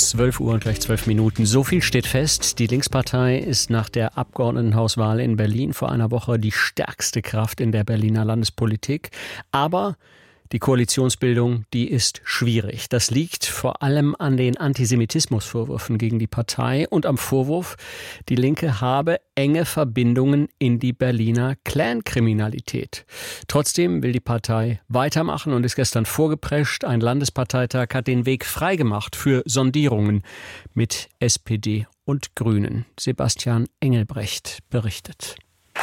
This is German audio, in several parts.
12 Uhr und gleich 12 Minuten. So viel steht fest. Die Linkspartei ist nach der Abgeordnetenhauswahl in Berlin vor einer Woche die stärkste Kraft in der Berliner Landespolitik. Aber die Koalitionsbildung, die ist schwierig. Das liegt vor allem an den Antisemitismusvorwürfen gegen die Partei und am Vorwurf, die Linke habe enge Verbindungen in die Berliner Clankriminalität. Trotzdem will die Partei weitermachen und ist gestern vorgeprescht. Ein Landesparteitag hat den Weg freigemacht für Sondierungen mit SPD und Grünen. Sebastian Engelbrecht berichtet.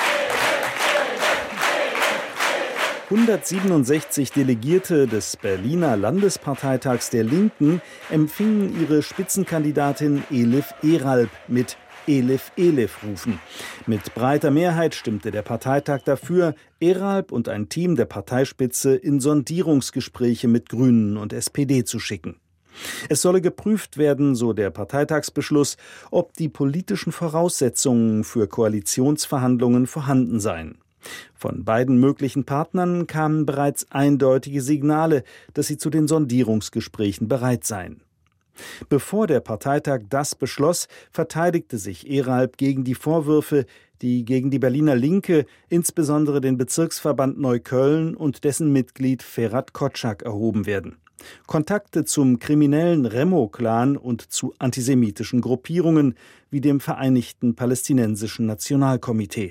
167 Delegierte des Berliner Landesparteitags der Linken empfingen ihre Spitzenkandidatin Elif Eralp mit Elif Elif rufen. Mit breiter Mehrheit stimmte der Parteitag dafür, Eralp und ein Team der Parteispitze in Sondierungsgespräche mit Grünen und SPD zu schicken. Es solle geprüft werden, so der Parteitagsbeschluss, ob die politischen Voraussetzungen für Koalitionsverhandlungen vorhanden seien. Von beiden möglichen Partnern kamen bereits eindeutige Signale, dass sie zu den Sondierungsgesprächen bereit seien. Bevor der Parteitag das beschloss, verteidigte sich Eralp gegen die Vorwürfe, die gegen die Berliner Linke, insbesondere den Bezirksverband Neukölln und dessen Mitglied Ferhat Kotschak erhoben werden. Kontakte zum kriminellen Remo-Clan und zu antisemitischen Gruppierungen wie dem Vereinigten Palästinensischen Nationalkomitee.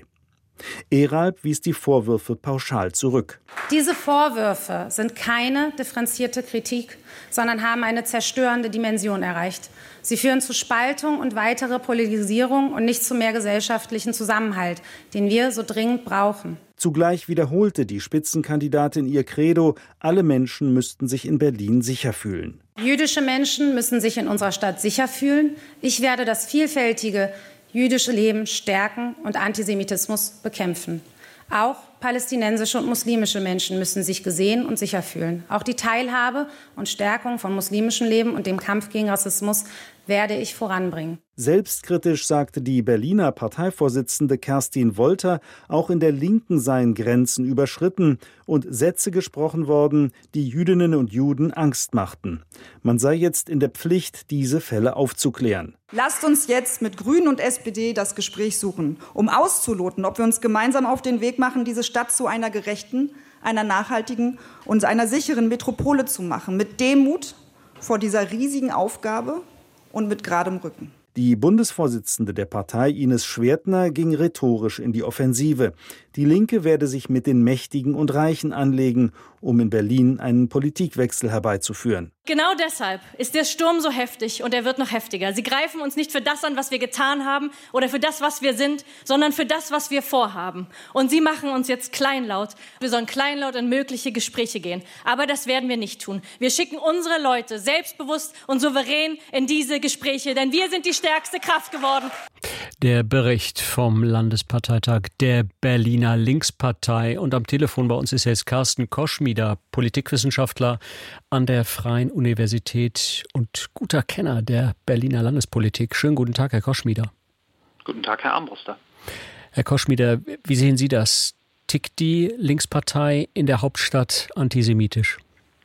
Eralp wies die Vorwürfe pauschal zurück. Diese Vorwürfe sind keine differenzierte Kritik, sondern haben eine zerstörende Dimension erreicht. Sie führen zu Spaltung und weitere Polarisierung und nicht zu mehr gesellschaftlichen Zusammenhalt, den wir so dringend brauchen. Zugleich wiederholte die Spitzenkandidatin ihr Credo, alle Menschen müssten sich in Berlin sicher fühlen. Jüdische Menschen müssen sich in unserer Stadt sicher fühlen. Ich werde das vielfältige jüdische Leben stärken und Antisemitismus bekämpfen. Auch palästinensische und muslimische Menschen müssen sich gesehen und sicher fühlen. Auch die Teilhabe und Stärkung von muslimischem Leben und dem Kampf gegen Rassismus werde ich voranbringen. Selbstkritisch sagte die Berliner Parteivorsitzende Kerstin Wolter, auch in der Linken seien Grenzen überschritten und Sätze gesprochen worden, die Jüdinnen und Juden Angst machten. Man sei jetzt in der Pflicht, diese Fälle aufzuklären. Lasst uns jetzt mit Grünen und SPD das Gespräch suchen, um auszuloten, ob wir uns gemeinsam auf den Weg machen, diese Stadt zu einer gerechten, einer nachhaltigen und einer sicheren Metropole zu machen. Mit Demut vor dieser riesigen Aufgabe und mit geradem Rücken. Die Bundesvorsitzende der Partei, Ines Schwertner, ging rhetorisch in die Offensive. Die Linke werde sich mit den Mächtigen und Reichen anlegen, um in Berlin einen Politikwechsel herbeizuführen. Genau deshalb ist der Sturm so heftig und er wird noch heftiger. Sie greifen uns nicht für das an, was wir getan haben oder für das, was wir sind, sondern für das, was wir vorhaben. Und sie machen uns jetzt kleinlaut. Wir sollen kleinlaut in mögliche Gespräche gehen. Aber das werden wir nicht tun. Wir schicken unsere Leute selbstbewusst und souverän in diese Gespräche, denn wir sind die stärkste Kraft geworden. Der Bericht vom Landesparteitag der Berliner Linkspartei. Und am Telefon bei uns ist jetzt Carsten Koschmieder, Politikwissenschaftler an der Freien Universität und guter Kenner der Berliner Landespolitik. Schönen guten Tag, Herr Koschmieder. Guten Tag, Herr Armbruster. Herr Koschmieder, wie sehen Sie das? Tickt die Linkspartei in der Hauptstadt antisemitisch?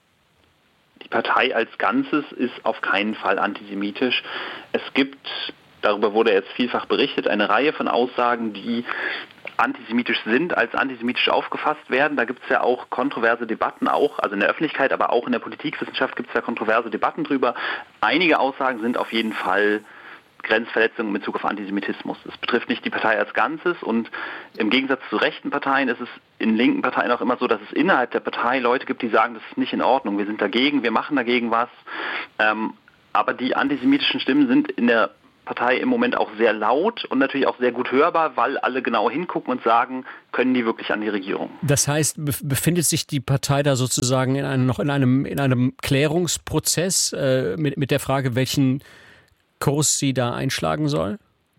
Die Partei als Ganzes ist auf keinen Fall antisemitisch. Es gibt, darüber wurde jetzt vielfach berichtet, eine Reihe von Aussagen, die antisemitisch sind, als antisemitisch aufgefasst werden. Da gibt es ja auch kontroverse Debatten, also in der Öffentlichkeit, aber auch in der Politikwissenschaft gibt es ja kontroverse Debatten drüber. Einige Aussagen sind auf jeden Fall Grenzverletzungen in Bezug auf Antisemitismus. Es betrifft nicht die Partei als Ganzes und im Gegensatz zu rechten Parteien ist es in linken Parteien auch immer so, dass es innerhalb der Partei Leute gibt, die sagen, das ist nicht in Ordnung, wir sind dagegen, wir machen dagegen was. Aber die antisemitischen Stimmen sind in der Partei im Moment auch sehr laut und natürlich auch sehr gut hörbar, weil alle genau hingucken und sagen, können die wirklich an die Regierung. Das heißt, befindet sich die Partei da sozusagen noch in einem Klärungsprozess mit der Frage, welchen Kurs sie da einschlagen soll?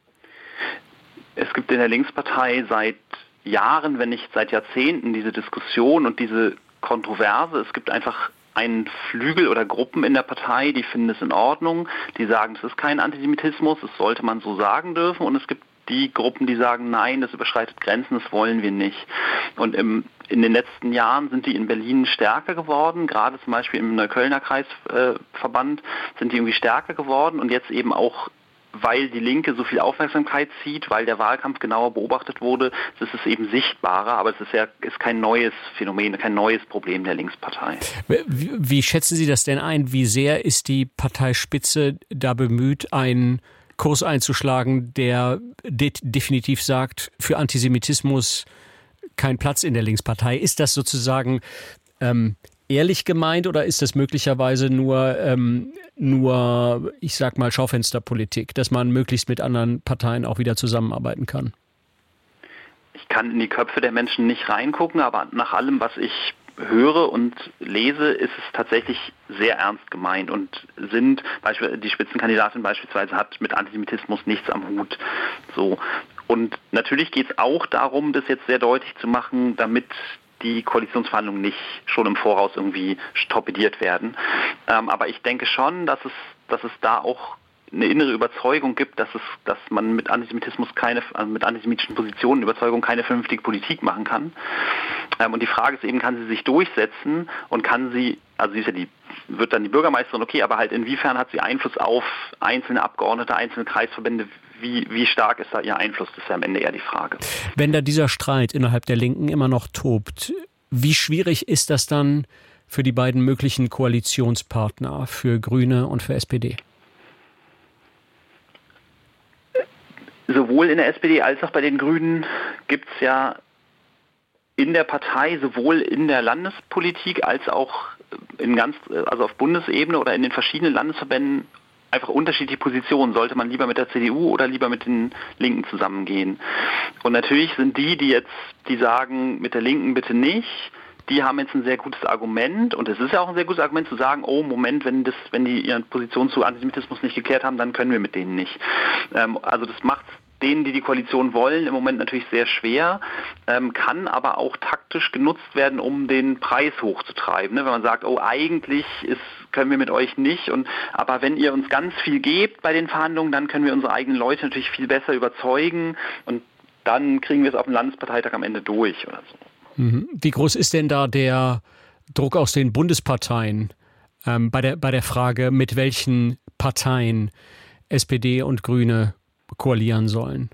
Es gibt in der Linkspartei seit Jahren, wenn nicht seit Jahrzehnten, diese Diskussion und diese Kontroverse. Es gibt einfach einen Flügel oder Gruppen in der Partei, die finden es in Ordnung, die sagen, es ist kein Antisemitismus, das sollte man so sagen dürfen. Und es gibt die Gruppen, die sagen, nein, das überschreitet Grenzen, das wollen wir nicht. Und in den letzten Jahren sind die in Berlin stärker geworden, gerade zum Beispiel im Neuköllner Kreisverband sind die irgendwie stärker geworden und jetzt eben auch, weil die Linke so viel Aufmerksamkeit zieht, weil der Wahlkampf genauer beobachtet wurde, ist es eben sichtbarer, aber es ist kein neues Phänomen, kein neues Problem der Linkspartei. Wie schätzen Sie das denn ein? Wie sehr ist die Parteispitze da bemüht, einen Kurs einzuschlagen, der definitiv sagt, für Antisemitismus kein Platz in der Linkspartei? Ist das sozusagen ehrlich gemeint oder ist das möglicherweise nur, ich sag mal, Schaufensterpolitik, dass man möglichst mit anderen Parteien auch wieder zusammenarbeiten kann? Ich kann in die Köpfe der Menschen nicht reingucken, aber nach allem, was ich höre und lese, ist es tatsächlich sehr ernst gemeint und die Spitzenkandidatin beispielsweise hat mit Antisemitismus nichts am Hut. So. Und natürlich geht es auch darum, das jetzt sehr deutlich zu machen, damit die Koalitionsverhandlungen nicht schon im Voraus irgendwie torpediert werden. Aber ich denke schon, dass es da auch eine innere Überzeugung gibt, dass man mit antisemitischen Positionen, Überzeugung keine vernünftige Politik machen kann. Und die Frage ist eben, kann sie sich durchsetzen und sie wird dann die Bürgermeisterin, okay, aber halt inwiefern hat sie Einfluss auf einzelne Abgeordnete, einzelne Kreisverbände, wie stark ist da ihr Einfluss, das ist ja am Ende eher die Frage. Wenn da dieser Streit innerhalb der Linken immer noch tobt, wie schwierig ist das dann für die beiden möglichen Koalitionspartner, für Grüne und für SPD? Sowohl in der SPD als auch bei den Grünen gibt es ja in der Partei, sowohl in der Landespolitik als auch also auf Bundesebene oder in den verschiedenen Landesverbänden einfach unterschiedliche Positionen. Sollte man lieber mit der CDU oder lieber mit den Linken zusammengehen? Und natürlich sind die sagen, mit der Linken bitte nicht, die haben jetzt ein sehr gutes Argument und es ist ja auch ein sehr gutes Argument zu sagen, oh Moment, wenn die ihre Position zu Antisemitismus nicht geklärt haben, dann können wir mit denen nicht. Also das macht denen, die Koalition wollen, im Moment natürlich sehr schwer, kann aber auch taktisch genutzt werden, um den Preis hochzutreiben. Wenn man sagt, oh eigentlich können wir mit euch nicht, aber wenn ihr uns ganz viel gebt bei den Verhandlungen, dann können wir unsere eigenen Leute natürlich viel besser überzeugen und dann kriegen wir es auf dem Landesparteitag am Ende durch oder so. Wie groß ist denn da der Druck aus den Bundesparteien bei der Frage, mit welchen Parteien SPD und Grüne koalieren sollen?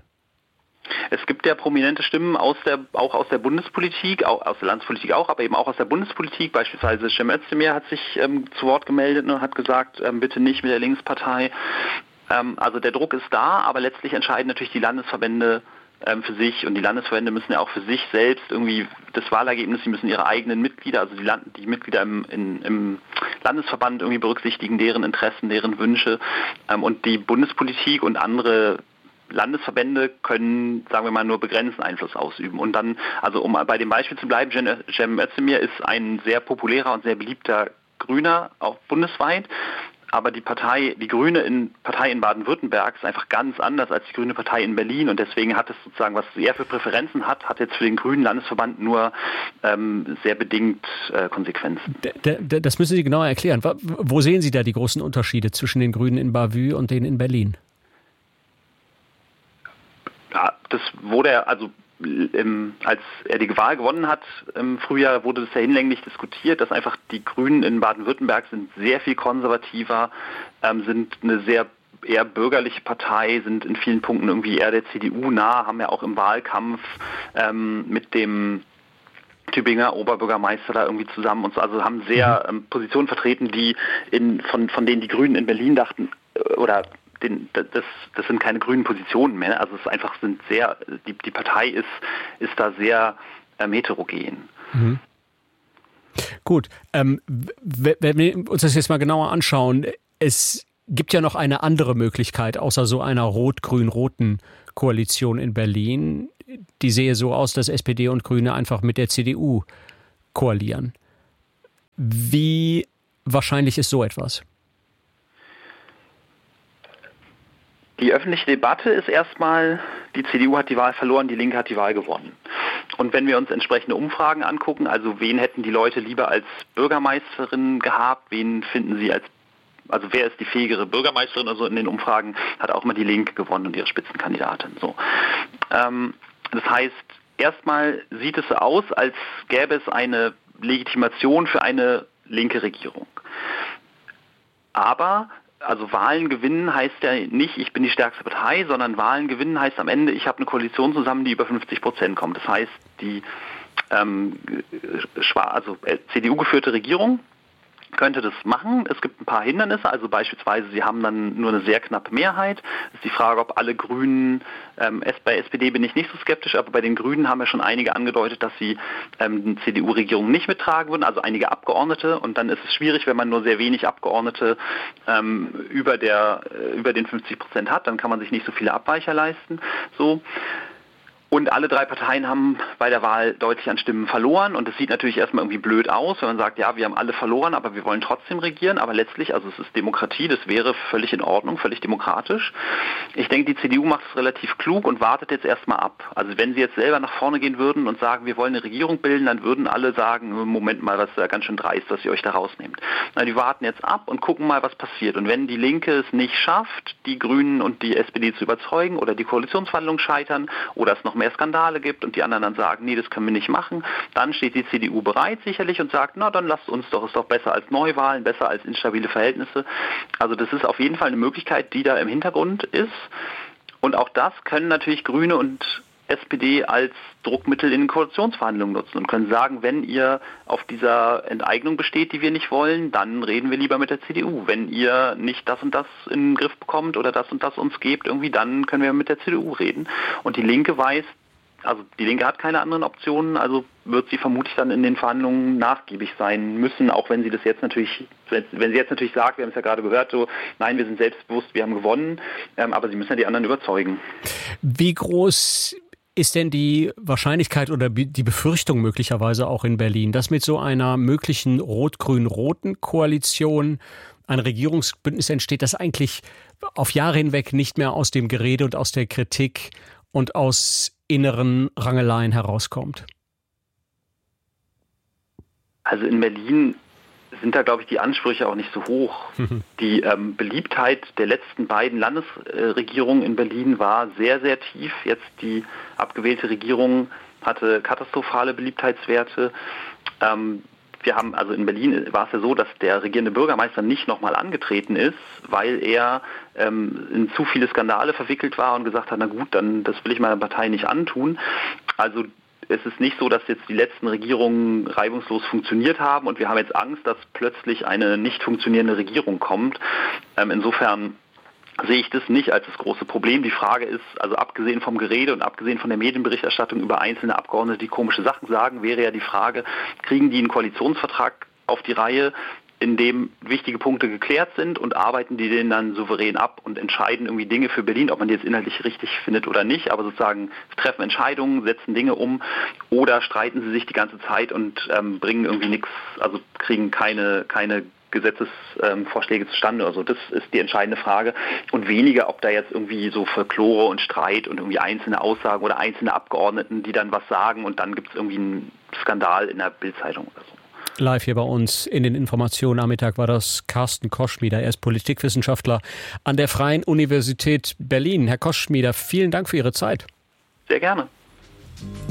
Es gibt ja prominente Stimmen auch aus der Bundespolitik, auch aus der Landespolitik auch, aber eben auch aus der Bundespolitik. Beispielsweise Cem Özdemir hat sich zu Wort gemeldet und hat gesagt, bitte nicht mit der Linkspartei. Also der Druck ist da, aber letztlich entscheiden natürlich die Landesverbände für sich und die Landesverbände müssen ja auch für sich selbst irgendwie das Wahlergebnis, sie müssen ihre eigenen Mitglieder, also die Mitglieder im Landesverband irgendwie berücksichtigen, deren Interessen, deren Wünsche und die Bundespolitik und andere Landesverbände können, sagen wir mal, nur begrenzten Einfluss ausüben. Und dann, also um bei dem Beispiel zu bleiben, Cem Özdemir ist ein sehr populärer und sehr beliebter Grüner, auch bundesweit. Aber die Grüne Partei in Baden-Württemberg ist einfach ganz anders als die Grüne Partei in Berlin und deswegen hat es sozusagen, was er für Präferenzen hat jetzt für den Grünen Landesverband nur sehr bedingt Konsequenzen. Das müssen Sie genauer erklären. Wo sehen Sie da die großen Unterschiede zwischen den Grünen in Bavü und denen in Berlin? Ja, das wurde als er die Wahl gewonnen hat im Frühjahr, wurde das ja hinlänglich diskutiert, dass einfach die Grünen in Baden-Württemberg sind sehr viel konservativer, sind eine sehr eher bürgerliche Partei, sind in vielen Punkten irgendwie eher der CDU nah, haben ja auch im Wahlkampf mit dem Tübinger Oberbürgermeister da irgendwie zusammen und so, also haben sehr Positionen vertreten, die von denen die Grünen in Berlin dachten, das sind keine grünen Positionen mehr. Also es ist einfach die Partei ist da sehr heterogen. Mhm. Gut, wenn wir uns das jetzt mal genauer anschauen, es gibt ja noch eine andere Möglichkeit, außer so einer rot-grün-roten Koalition in Berlin. Die sehe so aus, dass SPD und Grüne einfach mit der CDU koalieren. Wie wahrscheinlich ist so etwas? Die öffentliche Debatte ist erstmal, die CDU hat die Wahl verloren, die Linke hat die Wahl gewonnen. Und wenn wir uns entsprechende Umfragen angucken, also wen hätten die Leute lieber als Bürgermeisterin gehabt, wen finden sie als also wer ist die fähigere Bürgermeisterin oder so in den Umfragen, hat auch immer die Linke gewonnen und ihre Spitzenkandidatin. So. Das heißt, erstmal sieht es so aus, als gäbe es eine Legitimation für eine linke Regierung. Aber also Wahlen gewinnen heißt ja nicht, ich bin die stärkste Partei, sondern Wahlen gewinnen heißt am Ende, ich habe eine Koalition zusammen, die über 50% kommt. Das heißt, die CDU-geführte Regierung könnte das machen. Es gibt ein paar Hindernisse, also beispielsweise, sie haben dann nur eine sehr knappe Mehrheit. Es ist die Frage, ob alle Grünen, bei SPD bin ich nicht so skeptisch, aber bei den Grünen haben ja schon einige angedeutet, dass sie die CDU-Regierung nicht mittragen würden, also einige Abgeordnete. Und dann ist es schwierig, wenn man nur sehr wenig Abgeordnete über den 50% hat, dann kann man sich nicht so viele Abweicher leisten. So. Und alle drei Parteien haben bei der Wahl deutlich an Stimmen verloren. Und es sieht natürlich erstmal irgendwie blöd aus, wenn man sagt, ja, wir haben alle verloren, aber wir wollen trotzdem regieren. Aber letztlich, also es ist Demokratie, das wäre völlig in Ordnung, völlig demokratisch. Ich denke, die CDU macht es relativ klug und wartet jetzt erstmal ab. Also wenn sie jetzt selber nach vorne gehen würden und sagen, wir wollen eine Regierung bilden, dann würden alle sagen, Moment mal, das ist ja ganz schön dreist, dass ihr euch da rausnehmt. Na, die warten jetzt ab und gucken mal, was passiert. Und wenn die Linke es nicht schafft, die Grünen und die SPD zu überzeugen oder die Koalitionsverhandlungen scheitern oder es noch mehr Skandale gibt und die anderen dann sagen, nee, das können wir nicht machen, dann steht die CDU bereit sicherlich und sagt, na dann lasst uns doch, ist doch besser als Neuwahlen, besser als instabile Verhältnisse. Also das ist auf jeden Fall eine Möglichkeit, die da im Hintergrund ist. Und auch das können natürlich Grüne und SPD als Druckmittel in den Koalitionsverhandlungen nutzen und können sagen, wenn ihr auf dieser Enteignung besteht, die wir nicht wollen, dann reden wir lieber mit der CDU. Wenn ihr nicht das und das in den Griff bekommt oder das und das uns gebt, irgendwie, dann können wir mit der CDU reden. Und die Linke weiß, also die Linke hat keine anderen Optionen, also wird sie vermutlich dann in den Verhandlungen nachgiebig sein müssen, auch wenn sie das jetzt natürlich, wenn sie jetzt natürlich sagt, wir haben es ja gerade gehört, so, nein, wir sind selbstbewusst, wir haben gewonnen, aber sie müssen ja die anderen überzeugen. Wie groß ist denn die Wahrscheinlichkeit oder die Befürchtung möglicherweise auch in Berlin, dass mit so einer möglichen rot-grün-roten Koalition ein Regierungsbündnis entsteht, das eigentlich auf Jahre hinweg nicht mehr aus dem Gerede und aus der Kritik und aus inneren Rangeleien herauskommt? Also in Berlin sind da, glaube ich, die Ansprüche auch nicht so hoch. Die Beliebtheit der letzten beiden Landesregierungen in Berlin war sehr, sehr tief. Jetzt die abgewählte Regierung hatte katastrophale Beliebtheitswerte. Wir haben, also in Berlin war es ja so, dass der regierende Bürgermeister nicht nochmal angetreten ist, weil er in zu viele Skandale verwickelt war und gesagt hat, na gut, dann das will ich meiner Partei nicht antun. Also es ist nicht so, dass jetzt die letzten Regierungen reibungslos funktioniert haben und wir haben jetzt Angst, dass plötzlich eine nicht funktionierende Regierung kommt. Insofern sehe ich das nicht als das große Problem. Die Frage ist, also abgesehen vom Gerede und abgesehen von der Medienberichterstattung über einzelne Abgeordnete, die komische Sachen sagen, wäre ja die Frage, kriegen die einen Koalitionsvertrag auf die Reihe, in dem wichtige Punkte geklärt sind und arbeiten die den dann souverän ab und entscheiden irgendwie Dinge für Berlin, ob man die jetzt inhaltlich richtig findet oder nicht, aber sozusagen treffen Entscheidungen, setzen Dinge um oder streiten sie sich die ganze Zeit und bringen irgendwie nichts, also kriegen keine Gesetzesvorschläge zustande oder so. Das ist die entscheidende Frage und weniger, ob da jetzt irgendwie so Folklore und Streit und irgendwie einzelne Aussagen oder einzelne Abgeordneten, die dann was sagen und dann gibt es irgendwie einen Skandal in der Bild-Zeitung oder so. Live hier bei uns in den Informationen am Mittag war das Carsten Koschmieder. Er ist Politikwissenschaftler an der Freien Universität Berlin. Herr Koschmieder, vielen Dank für Ihre Zeit. Sehr gerne.